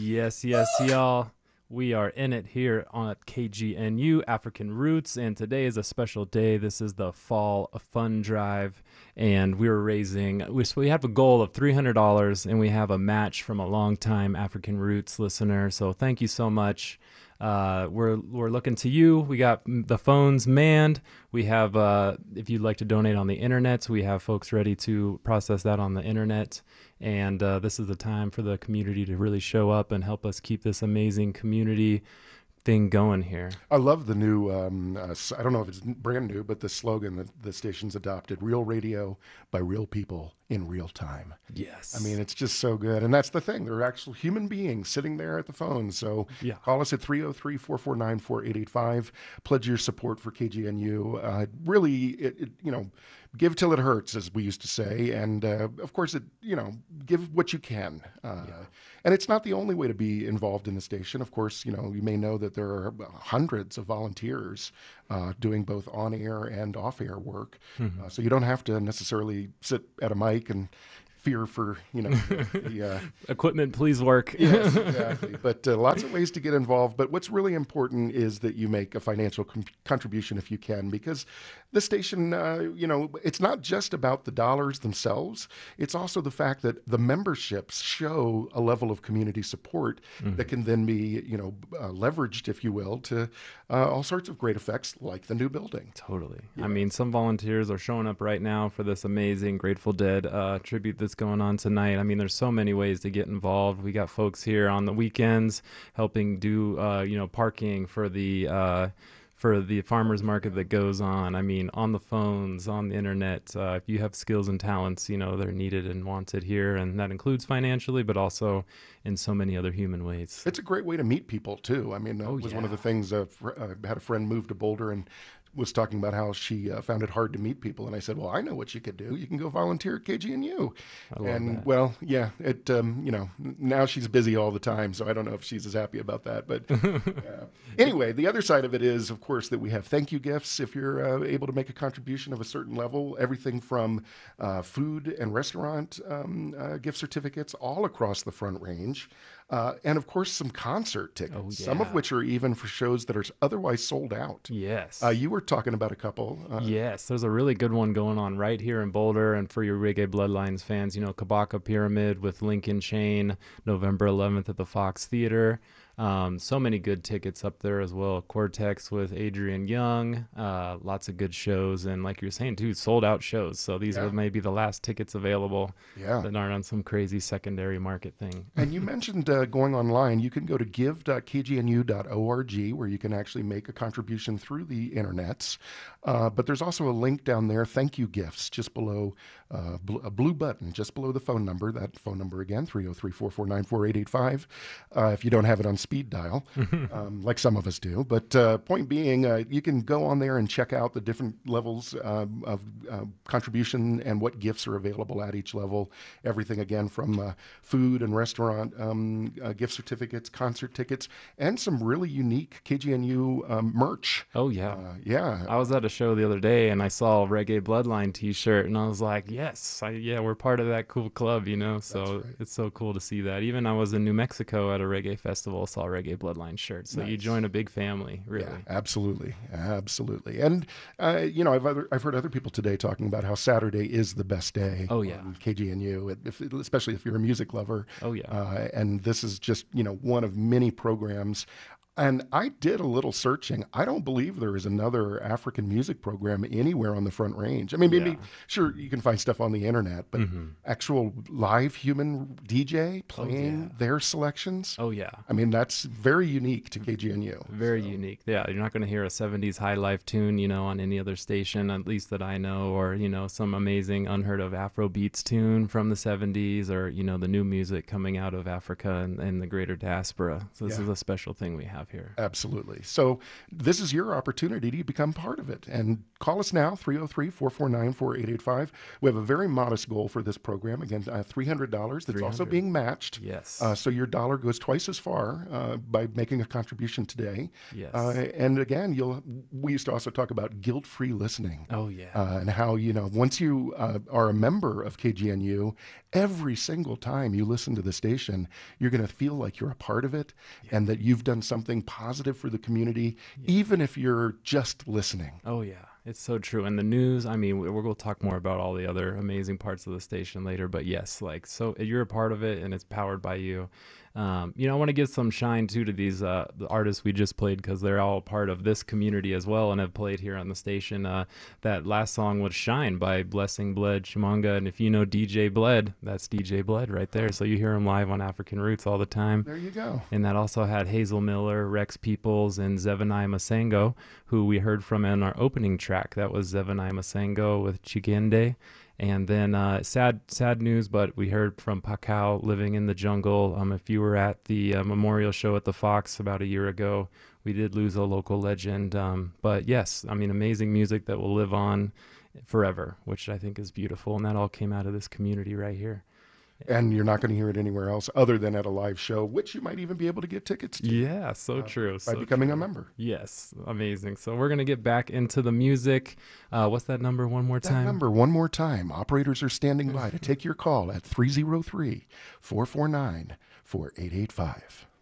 Yes, yes, y'all. We are in it here on KGNU African Roots, and today is a special day. This is the Fall Fun Drive, and we're raising. We have a goal of $300, and we have a match from a longtime African Roots listener. So thank you so much. We're looking to you. We got the phones manned. We have if you'd like to donate on the internet, we have folks ready to process that on the internet. And this is the time for the community to really show up and help us keep this amazing community thing going here. I love the new, I don't know if it's brand new, but the slogan that the station's adopted: real radio by real people in real time. Yes. I mean, it's just so good. And that's the thing. They're actual human beings sitting there at the phone. So call us at 303-449-4885. Pledge your support for KGNU. Really, give till it hurts, as we used to say. And of course, give what you can. And it's not the only way to be involved in the station. Of course, you may know that there are hundreds of volunteers doing both on-air and off-air work. So you don't have to necessarily sit at a mic and fear for the equipment, please work. Yes, exactly. But lots of ways to get involved. But what's really important is that you make a financial contribution if you can, because the station, it's not just about the dollars themselves. It's also the fact that the memberships show a level of community support that can then be, leveraged, if you will, to all sorts of great effects, like the new building. Totally. Yeah. I mean, some volunteers are showing up right now for this amazing Grateful Dead tribute that's going on tonight. I mean, there's so many ways to get involved. We got folks here on the weekends helping do, parking for the farmers market that goes on. I mean, on the phones, on the internet. If you have skills and talents, they're needed and wanted here. And that includes financially, but also in so many other human ways. It's a great way to meet people, too. I mean, it was one of the things. I had a friend move to Boulder and was talking about how she found it hard to meet people. And I said, well, I know what you could do. You can go volunteer at KGNU. And, well, yeah, now she's busy all the time. So I don't know if she's as happy about that. But anyway, the other side of it is, of course, that we have thank you gifts if you're able to make a contribution of a certain level. Everything from food and restaurant gift certificates all across the Front Range. And, of course, some concert tickets, some of which are even for shows that are otherwise sold out. Yes. You were talking about a couple. Yes, there's a really good one going on right here in Boulder. And for your Reggae Bloodlines fans, Kabaka Pyramid with Lincoln Chain, November 11th at the Fox Theater. So many good tickets up there as well. Cortex with Adrian Young, lots of good shows. And like you're saying, too, sold out shows. So these are maybe the last tickets available that aren't on some crazy secondary market thing. And you mentioned going online. You can go to give.kgnu.org where you can actually make a contribution through the internets. But there's also a link down there, thank you gifts, just below a blue button, just below the phone number. That phone number again, 303-449-4885. If you don't have it on speed dial, like some of us do. But point being, you can go on there and check out the different levels of contribution and what gifts are available at each level. Everything, again, from food and restaurant gift certificates, concert tickets, and some really unique KGNU merch. Oh, yeah. Yeah. I was at a show the other day, and I saw a Reggae Bloodline t-shirt, and I was like, yes, we're part of that cool club, So it's so cool to see that. Even I was in New Mexico at a reggae festival, saw a Reggae Bloodline shirt. So you join a big family, really. Yeah, absolutely. Absolutely. And, I've heard other people today talking about how Saturday is the best day on KGNU, especially if you're a music lover. Oh, yeah. And this is just, one of many programs. And I did a little searching. I don't believe there is another African music program anywhere on the Front Range. I mean, sure, you can find stuff on the internet, but actual live human DJ playing their selections. Oh, yeah. I mean, that's very unique to KGNU. Very unique. Yeah, you're not going to hear a 70s high life tune, on any other station, at least that I know, or, some amazing unheard of Afro beats tune from the 70s, or, the new music coming out of Africa and the greater diaspora. So this is a special thing we have have here. Absolutely. So this is your opportunity to become part of it. And call us now, 303-449-4885. We have a very modest goal for this program. Again, $300. That's also being matched. Yes. So your dollar goes twice as far by making a contribution today. Yes. And again, we used to also talk about guilt-free listening. Oh, yeah. And how, once you are a member of KGNU, every single time you listen to the station, you're going to feel like you're a part of it and that you've done something positive for the community, even if you're just listening. Oh, yeah. It's so true. And the news, I mean, we're going to talk more about all the other amazing parts of the station later, but yes, so you're a part of it and it's powered by you. I want to give some shine too to these the artists we just played, because they're all part of this community as well and have played here on the station. That last song was Shine by Blessing Bled Chimanga. And if you know DJ Bled, that's DJ Bled right there. So you hear him live on African Roots all the time. There you go. And that also had Hazel Miller, Rex Peoples, and Zephaniah Masengo, who we heard from in our opening track. That was Zephaniah Masengo with Chigende. And then sad news, but we heard from Pakao, Living in the Jungle. If you were at the memorial show at the Fox about a year ago, we did lose a local legend. But yes, I mean, amazing music that will live on forever, which I think is beautiful. And that all came out of this community right here. And you're not going to hear it anywhere else other than at a live show, which you might even be able to get tickets to. Yeah, so true. By becoming a member. Yes, amazing. So we're going to get back into the music. What's that number one more time? That number one more time. Operators are standing by to take your call at 303-449-4885.